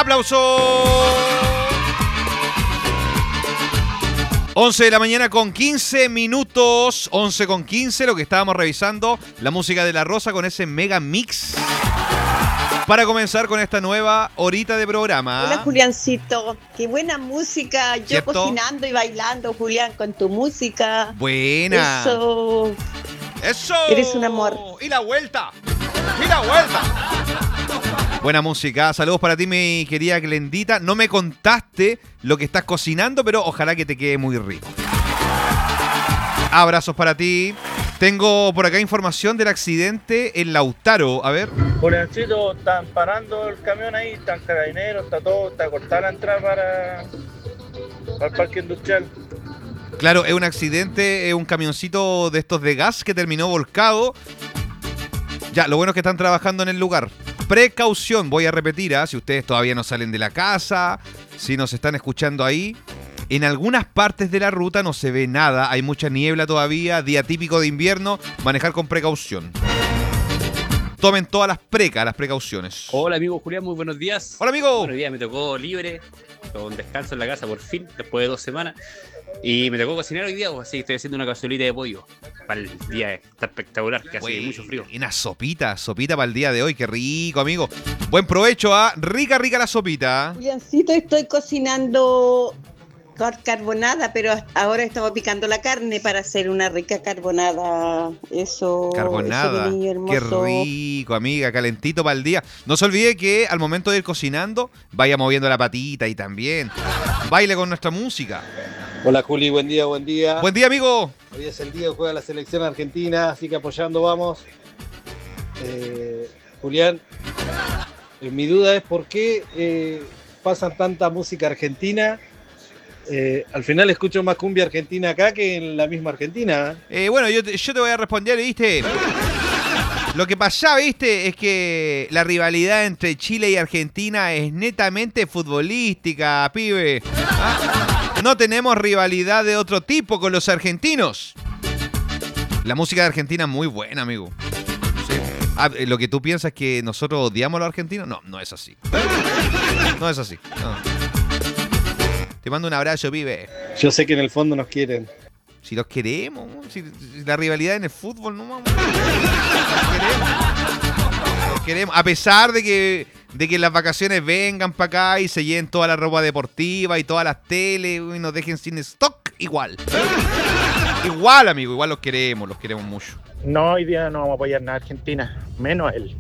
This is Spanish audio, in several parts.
¡Aplauso! 11 de la mañana con 15 minutos. 11 con 15, lo que estábamos revisando. La música de La Rosa con ese mega mix. Para comenzar con esta nueva horita de programa. Hola, Juliancito. Qué buena música. Yo ¿Cierto? cocinando y bailando, Julián, con tu música. Buena. Eso. ¡Eso! Eres un amor. ¡Y la vuelta! ¡Y la vuelta! Buena música. Saludos para ti, mi querida Glendita. No me contaste lo que estás cocinando, pero ojalá que te quede muy rico. Abrazos para ti. Tengo por acá información del accidente en Lautaro. A ver. Juliancito, están parando el camión ahí, están carabineros, está todo, está cortada la entrada para el parque industrial. Claro, es un accidente, es un camioncito de estos de gas que terminó volcado. Ya, lo bueno es que están trabajando en el lugar. Precaución, voy a repetir, si ustedes todavía no salen de la casa, si nos están escuchando ahí. En algunas partes de la ruta no se ve nada, hay mucha niebla todavía, día típico de invierno, manejar con precaución. Tomen todas las precauciones. Hola amigo Julián, muy buenos días. Hola amigo. Buenos días, me tocó libre, con descanso en la casa por fin, después de 2 semanas. Y me tocó cocinar hoy día, así que estoy haciendo una cazuelita de pollo. Para el día está espectacular, que hace mucho frío. Una sopita para el día de hoy, qué rico amigo. Buen provecho, rica la sopita. Juliancito, estoy cocinando carbonada, pero ahora estamos picando la carne para hacer una rica carbonada. Eso, Carbonada, mi niño hermoso. qué rico, amiga, calentito para el día. No se olvide que al momento de ir cocinando, vaya moviendo la patita y también baile con nuestra música. Hola Juli, buen día. Buen día, amigo. Hoy es el día que juega la selección argentina, así que apoyando vamos. Julián, mi duda es por qué pasan tanta música argentina. Al final escucho más cumbia argentina acá que en la misma Argentina. Bueno, yo te voy a responder, ¿viste? Lo que pasa, ¿viste? Es que la rivalidad entre Chile y Argentina es netamente futbolística, pibe. No tenemos rivalidad de otro tipo con los argentinos. La música de Argentina es muy buena, amigo. Sí. Lo que tú piensas es que nosotros odiamos a los argentinos, no es así. No es así. No. Te mando un abrazo, pibe. Yo sé que en el fondo nos quieren. Si los queremos, si la rivalidad en el fútbol, no vamos. Los queremos. A pesar de que las vacaciones vengan para acá y se lleven toda la ropa deportiva y todas las teles y nos dejen sin stock, igual. Igual, amigo, igual los queremos mucho. No, hoy día no vamos a apoyar nada a Argentina, menos a él.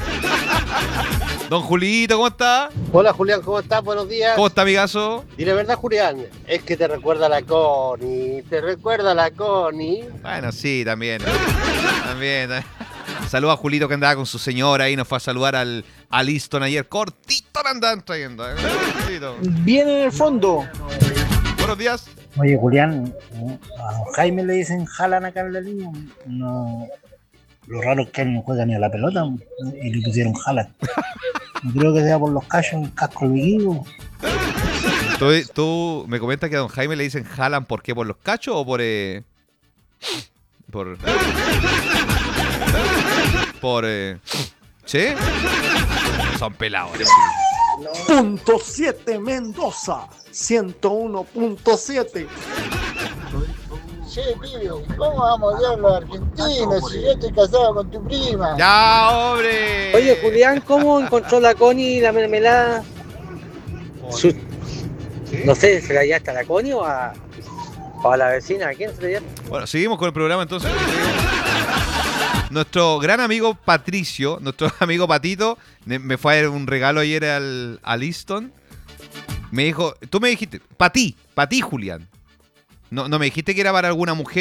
Don Julito, ¿cómo está? Hola Julián, ¿cómo estás? Buenos días. ¿Cómo está, amigazo? Y la verdad, Julián, es que te recuerda a la Connie. Bueno, sí, también. También. Saludos a Julito que andaba con su señora y nos fue a saludar al Easton ayer. Cortito me andaban trayendo. Cortito. Bien en el fondo. Buenos días. Oye, Julián, a don Jaime le dicen jalan acá en la línea. No, lo raro es que él no juega ni a la pelota y le pusieron jalan. No creo que sea por los callos, el casco vikingo. ¿Tú me comentas que a don Jaime le dicen jalan ¿por qué? ¿Por los cachos o por ¿sí? Son pelados. Punto 7 Mendoza 101.7. Che, pibe, ¿cómo vamos a odiar a los argentinos si yo estoy casado con tu prima? ¡Ya, hombre! Oye, Julián, ¿cómo encontró la Connie la mermelada? No sé, ¿se la llevaste a la Connie o a la vecina? ¿A quién se la llevaste? Bueno, seguimos con el programa entonces. Nuestro gran amigo Patricio, nuestro amigo Patito, me fue a dar un regalo ayer al Easton. Me dijo, tú me dijiste, para ti, Julián. No me dijiste que era para alguna mujer.